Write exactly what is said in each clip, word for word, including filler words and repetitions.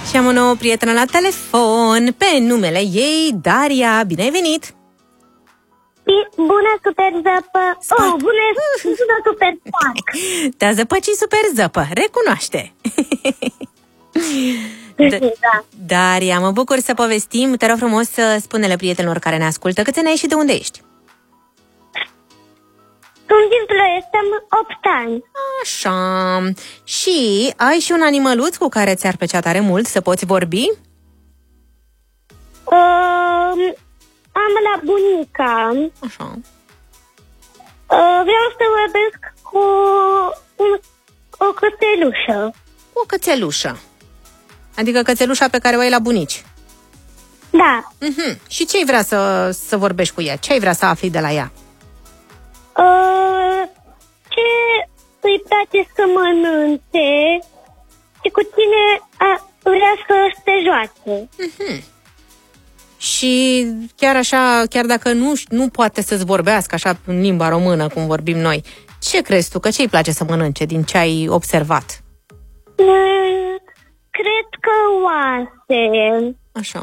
Și am o nouă prietenă la telefon, pe numele ei, Daria. Bine ai venit! Bună, super zăpă! Spa- Oh, bună, bună, super spac! Te-a zăpăcit super zăpă, recunoaște! Da. Daria, mă bucur să povestim. Te rog frumos să spune-le prietenilor care ne ascultă câți ani ai și de unde ești. Sunt din Ploiești, am opt ani. Așa. Și ai și un animăluț cu care ți-ar plăcea tare mult să poți vorbi? Uh, am la bunica. Așa. Uh, vreau să vorbesc cu un, o cățelușă. O cățelușă. Adică cățelușa pe care o ai la bunici. Da. Uh-huh. Și ce ai vrea să, să vorbești cu ea? Ce ai vrea să afli de la ea? Uh, ce îi place să mănânce și cu cine a, vrea să se joace. Uh-huh. Și chiar așa, chiar dacă nu, nu poate să-ți vorbească așa în limba română, cum vorbim noi, ce crezi tu? Că ce îi place să mănânce din ce ai observat? Uh, cred că oase. Așa.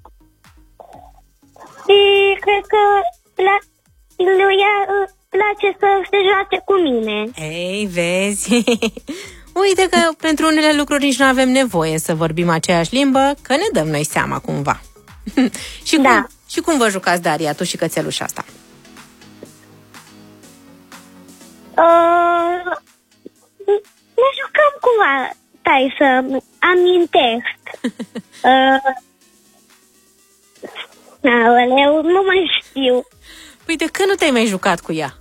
Și cred că la, lui ea îi place să se joace cu mine. Ei, vezi? Uite că pentru unele lucruri nici nu avem nevoie să vorbim aceeași limbă, că ne dăm noi seama cumva. și, da. cum, și cum vă jucați, Daria, tu și cățelușa asta? Uh, ne jucăm cu stai să amintesc. uh, Aoleu, nu mai știu. Păi de când nu te-ai mai jucat cu ea?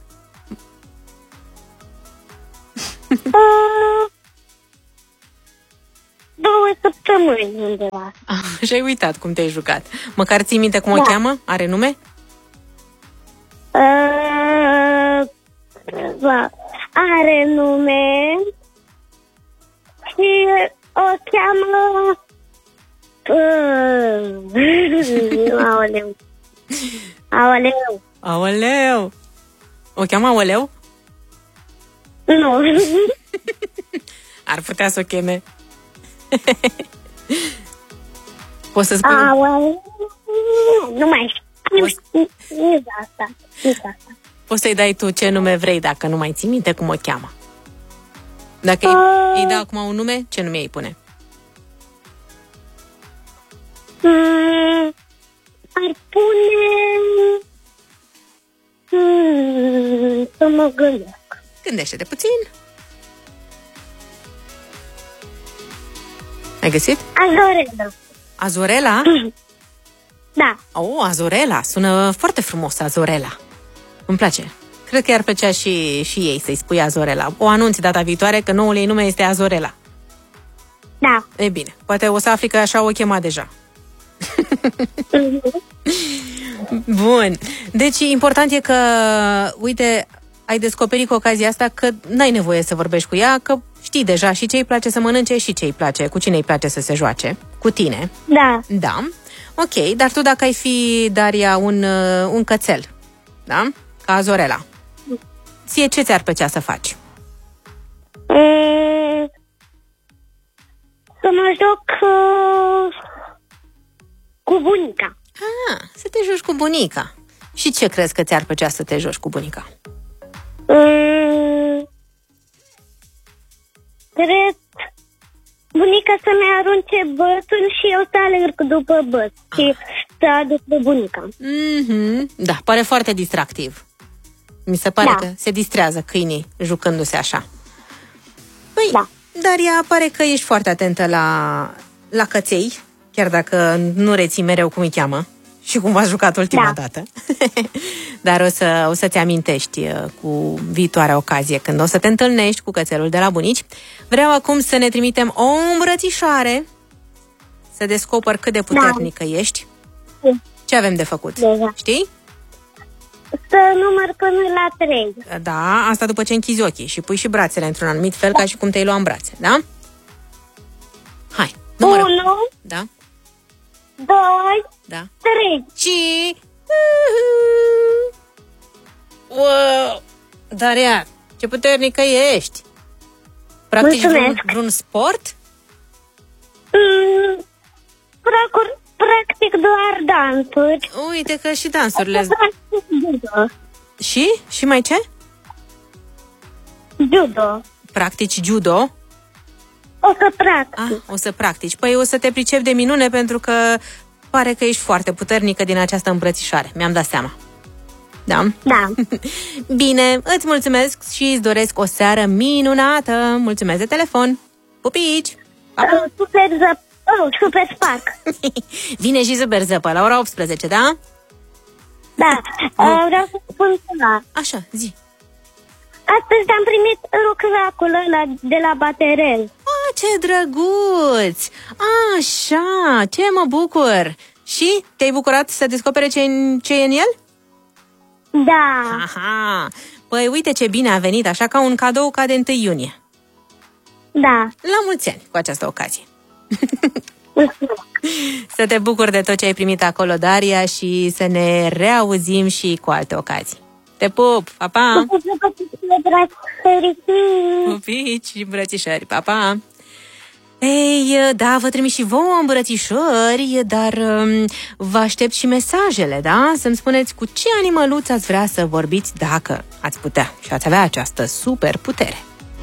uh, Două săptămâni undeva. Ah, și-ai uitat cum te-ai jucat. Măcar ții minte cum da. o cheamă? Are nume? Uh, da. Are nume și o cheamă uh, Aoleu. Aoleu. Aoleu. O cheamă Aoleu? Nu. Ar putea să o cheme. Poți să spui? Aoleu. Nu mai știu. Poți... Nici asta. Nici asta. Poți să-i dai tu ce nume vrei dacă nu mai ții minte cum o cheamă. Dacă uh... îi, îi dai acum un nume, ce nume îi pune? Mm, ar pune... Mm, să mă gândesc. Gândește-te puțin. Ai găsit? Azorela. Azorela? Da. Oh, Azorela. Sună foarte frumos, Azorela. Îmi place. Cred că i-ar plăcea și, și ei să-i spui Azorela. O anunți data viitoare că noul ei nume este Azorela. Da. E bine. Poate o să afli că așa o chema deja. Bun. Deci important e că, uite, ai descoperit cu ocazia asta că n-ai nevoie să vorbești cu ea, că știi deja și ce îi place să mănânce și ce îi place, cu cine îi place să se joace. Cu tine. Da. Da. Ok, dar tu dacă ai fi, Daria, un, un cățel, da? Ca Azorela. Ție ce ți-ar plăcea să faci? Mm, să mă joc uh, cu bunica. Ah, să te joci cu bunica. Și ce crezi că ți-ar plăcea să te joci cu bunica? Mm, cred bunica să-mi arunce bățul și eu să alerg după băț ah. și să aduc pe bunica. Mm-hmm. Da, pare foarte distractiv. Mi se pare da. că se distrează câinii jucându-se așa. Păi, da. Daria, pare că ești foarte atentă la, la căței, chiar dacă nu reții mereu cum îi cheamă și cum v-ați jucat ultima da. dată. Dar o, să, o să-ți amintești cu viitoarea ocazie, când o să te întâlnești cu cățelul de la bunici. Vreau acum să ne trimitem o îmbrățișare, să descoperi cât de puternică da. ești. Ce avem de făcut? Deja. Știi? Să număr până la trei. Da, asta după ce închizi ochii și pui și brațele într-un anumit fel, da. ca și cum te-ai lua în brațe, da? Hai, numărăm. Unu. Da. Doi. Da. Trei. Și... Wow! Daria, ce puternică ești! Practici vreun, vreun sport? Mm, dansuri. Uite că și dansurile... O să practic judo. Și? Și mai ce? Judo. Practici judo? O să practic. Ah, o să practici. Păi o să te pricepi de minune, pentru că pare că ești foarte puternică din această îmbrățișare. Mi-am dat seama. Da? Da. Bine, îți mulțumesc și îți doresc o seară minunată. Mulțumesc de telefon. Pupici! Uh, super zăp... Oh, super spark. Vine și super zăpă la ora optsprezece, da? Da. Uh, vreau să spun ceva. Așa, zi. Astăzi am primit lucracul ăla de la Baterel. Ah, ce drăguț! Așa, ce mă bucur! Și te-ai bucurat să descopere ce, ce e în el? Da. Aha! Păi uite ce bine a venit, așa ca un cadou ca de întâi iunie. Da. La mulți ani cu această ocazie. Să te bucuri de tot ce ai primit acolo, Daria, și să ne reauzim și cu alte ocazii. Te pup! Pa, pa! Pupici și îmbrățișări! Pa, pa! Ei, da, vă trimit și vouă îmbrățișări, dar um, vă aștept și mesajele, da? Să-mi spuneți cu ce animăluț ați vrea să vorbiți dacă ați putea și ați avea această super putere.